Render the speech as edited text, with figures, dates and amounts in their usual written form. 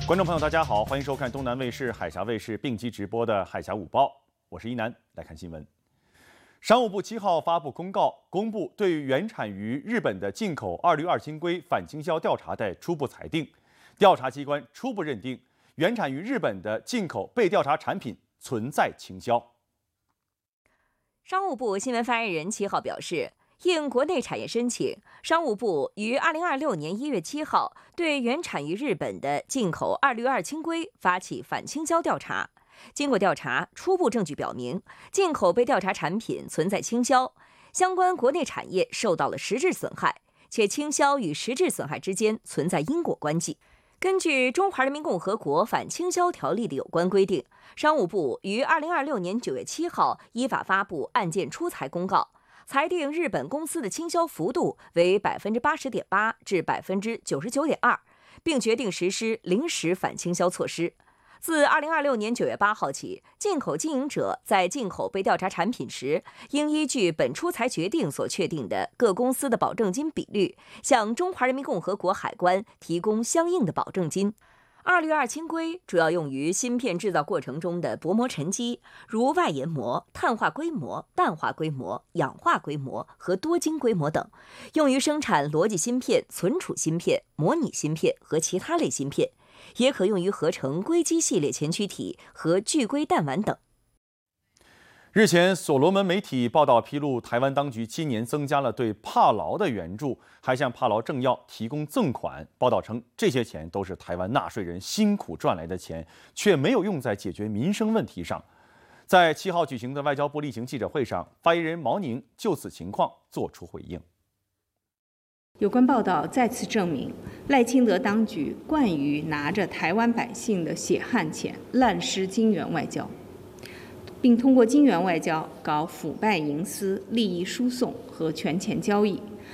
观众朋友，大家好，欢迎收看东南卫视、海峡卫视并机直播的《海峡午报》，我是一南，来看新闻。商务部7号发布公告，公布对于原产于日本的进口二氯二氢硅反倾销调查的初步裁定。调查机关初步认定，原产于日本的进口被调查产品存在倾销。 商务部新闻发言人7号表示，应国内产业申请，商务部于2026年1月7号对原产于日本的进口二氯二氢硅发起反倾销调查。经过调查，初步证据表明，进口被调查产品存在倾销，相关国内产业受到了实质损害，且倾销与实质损害之间存在因果关系。根据《中华人民共和国反倾销条例》的有关规定，商务部于2026年9月7号依法发布案件出裁公告，裁定日本公司的倾销幅度为80.8%至99.2%，并决定实施临时反倾销措施。自2026年9月8号起，进口经营者在进口被调查产品时，应依据本出裁决定所确定的各公司的保证金比率，向中华人民共和国海关提供相应的保证金。二氯二氢硅主要用于芯片制造过程中的薄膜沉积，如外延膜、碳化硅膜、氮化硅膜、氧化硅膜和多晶硅膜等，用于生产逻辑芯片、存储芯片、模拟芯片和其他类芯片，也可用于合成硅基系列前驱体和聚硅弹丸等。 日前，所罗门媒体报道披露，台湾当局今年增加了对帕劳的援助，还向帕劳政要提供赠款。报道称，这些钱都是台湾纳税人辛苦赚来的钱，却没有用在解决民生问题上。在7号举行的外交部例行记者会上，发言人毛宁就此情况作出回应。 有关报道再次证明，赖清德当局惯于拿着台湾百姓的血汗钱滥施金援外交，并通过金援外交搞腐败营私、利益输送和权钱交易，